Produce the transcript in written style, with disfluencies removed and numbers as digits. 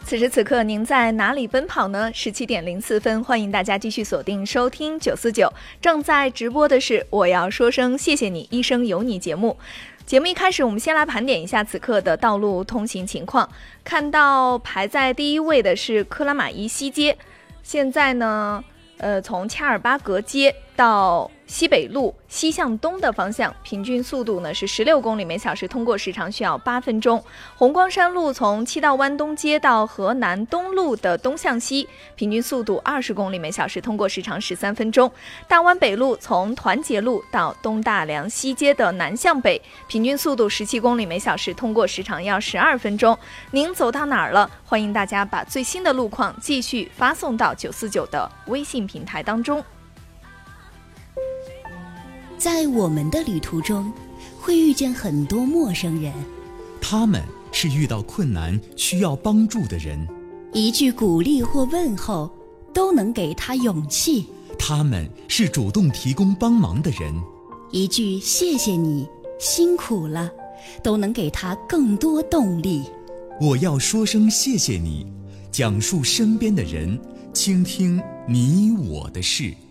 此时此刻您在哪里奔跑呢？17点04分，欢迎大家继续锁定收听949，正在直播的是我要说声谢谢你，一生有你节目。节目一开始，我们先来盘点一下此刻的道路通行情况。看到排在第一位的是克拉玛依西街，现在呢，从恰尔巴格街到西北路西向东的方向，平均速度呢是16公里每小时，通过时长需要8分钟。红光山路从七道湾东街到河南东路的东向西，平均速度20公里每小时，通过时长13分钟。大湾北路从团结路到东大梁西街的南向北，平均速度17公里每小时，通过时长要12分钟。您走到哪儿了？欢迎大家把最新的路况继续发送到949的微信平台当中。 在我们的旅途中，会遇见很多陌生人， 他们是遇到困难需要帮助的人， 一句鼓励或问候都能给他勇气。 他们是主动提供帮忙的人， 一句谢谢你，辛苦了，都能给他更多动力。 我要说声谢谢你，讲述身边的人，倾听你我的事。